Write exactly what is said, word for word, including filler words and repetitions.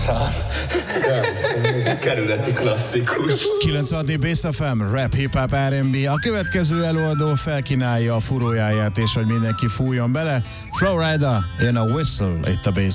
Kerületi klasszikus. kilencvenhat Bass ef em, rap, hip-hop, er end bé. A következő előadó felkínálja a furójáját, és hogy mindenki fújjon bele. Flowrider, jön a Whistle, itt a Bass